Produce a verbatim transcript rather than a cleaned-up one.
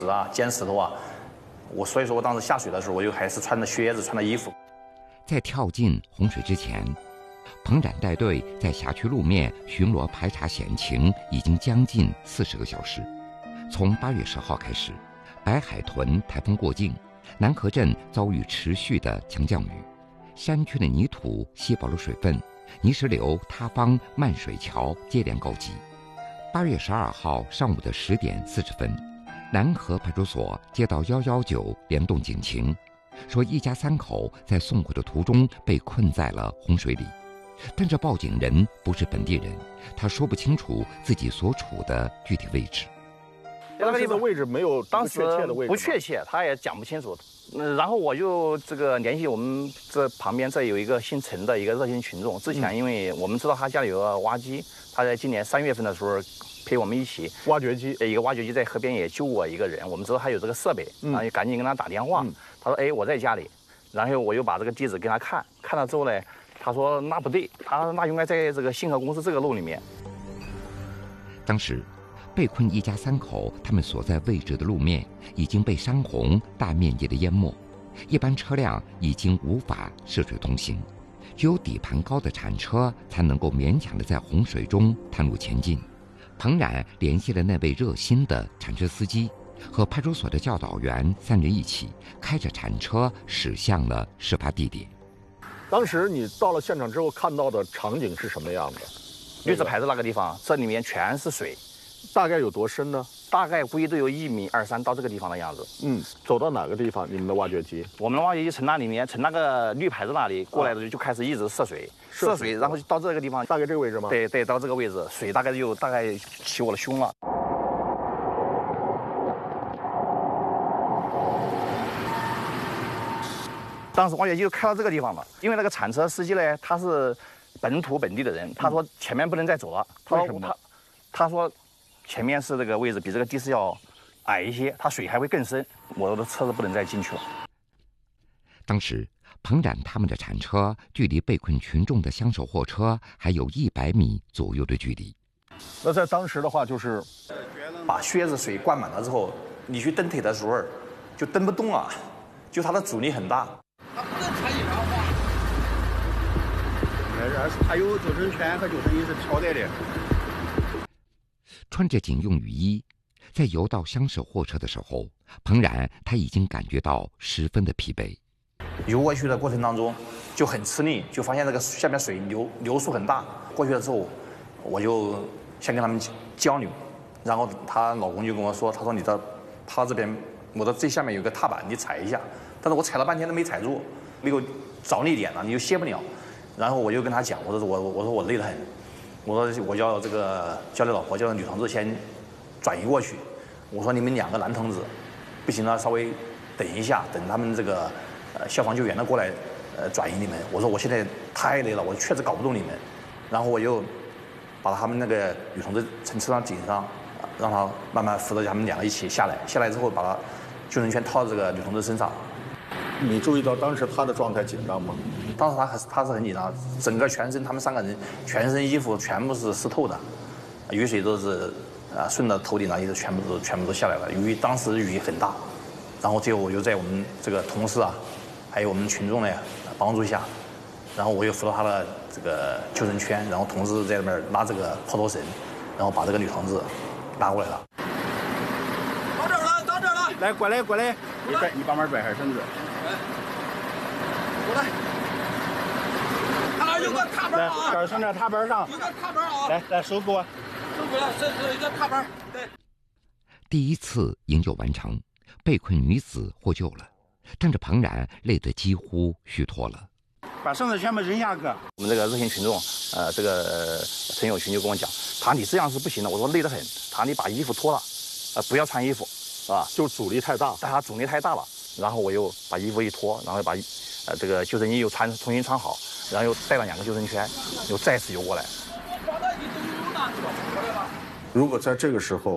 啊，捡石头啊，我所以说我当时下水的时候，我就还是穿着靴子，穿着衣服。 在跳进洪水之前，彭展带队在辖区路面巡逻排查险情已经将近四十个小时。从八月十号开始，白海豚台风过境，南河镇遭遇持续的强降雨，山区的泥土吸饱了水分，泥石流塌方、漫水桥接连告急。八月十二号上午的十点四十分，南河派出所接到一一九联动警情，说一家三口在送货的途中被困在了洪水里，但这报警人不是本地人，他说不清楚自己所处的具体位置。 当时的位置没有当时确切的位置， 不确切，他也讲不清楚。嗯，然后我就这个联系我们这旁边这有一个姓陈的一个热心群众，之前因为我们知道他家里有个挖机，他在今年三月份的时候陪我们一起挖掘机， 一个挖掘机在河边也救过一个人，我们知道他有这个设备，然后就赶紧跟他打电话。 嗯、 他说：“哎，我在家里。”然后我又把这个地址给他看，看了之后呢，他说那不对，他那应该在这个信和公司这个路里面。 当时，被困一家三口，他们所在位置的路面已经被山洪大面积的淹没，一般车辆已经无法涉水通行，只有底盘高的铲车才能够勉强的在洪水中探路前进。彭冉联系了那位热心的铲车司机，和派出所的教导员三人一起开着铲车驶向了事发地点。 当时你到了现场之后看到的场景是什么样的？ 绿字牌子那个地方，这里面全是水。 大概有多深呢？ 大概估计都有一米二三到这个地方的样子。 嗯，走到哪个地方？你们的挖掘机？ 我们的挖掘机从那里面，从那个绿牌子那里过来的，就开始一直涉水，涉水，然后就到这个地方， 大概这个位置吗？ 对对，到这个位置，水大概就大概起我的胸了。当时挖掘机就开到这个地方了，因为那个铲车司机呢，他是本土本地的人，他说前面不能再走了。他说他他说。前面是这个位置比这个地势要矮一些，它水还会更深，我的车子不能再进去了。 当时，彭冉他们的铲车距离被困群众的厢手货车还有一百米左右的距离。 那在当时的话，就是把靴子水灌满了之后，你去蹬腿的时候就蹬不动了，就它的阻力很大。 它不能穿衣裳滑。那是它有救生圈和救生衣是挑带的。 穿着警用雨衣，在游到厢式货车的时候，彭冉他已经感觉到十分的疲惫。 游过去的过程当中就很吃力，就发现这个下面水流流速很大。过去了之后，我就先跟他们交流，然后她老公就跟我说：“他说你到他这边，我的最下面有个踏板，你踩一下。”但是我踩了半天都没踩住，没有着力点了，你就歇不了。然后我就跟他讲，我说我我说我累得很。我说我叫这个叫你老婆叫女同志先转移过去。我说你们两个男同志不行了，稍微等一下，等他们这个呃消防救援的过来呃转移你们。我说我现在太累了，我确实搞不动你们。然后我又把他们那个女同志从车上顶上，让她慢慢扶着他们两个一起下来。下来之后把她救生圈套这个女同志身上。 你注意到当时她的状态紧张吗？ 当时她很她是很紧张，整个全身他们三个人全身衣服全部是湿透的，雨水都是啊顺着头顶上一直全部都全部都下来了。由于当时雨很大，然后最后我就在我们这个同事啊，还有我们群众呢帮助下，然后我又扶到他的这个救生圈，然后同事在那边拉这个抛脱绳，然后把这个女同志拉过来了。 到这儿了，到这儿了， 来过来过来，你拽你帮忙拽下绳子。 过来，看那儿有个踏板啊！ 这儿从这踏板上有个踏板啊！ 来来，手给我， 手过来，这是一个踏板。对。 第一次营救完成，被困女子获救了，但这彭冉累得几乎虚脱了。 把绳子全部扔下去。 我们这个热心群众，呃，这个、呃、陈友群就跟我讲，他你这样是不行的。我说累得很，他你把衣服脱了，呃，不要穿衣服，是吧？ 就阻力太大， 但他阻力太大了。然后我又把衣服一脱，然后把呃这个救生衣又穿重新穿好，然后又带了两个救生圈，又再次游过来。 如果在这个时候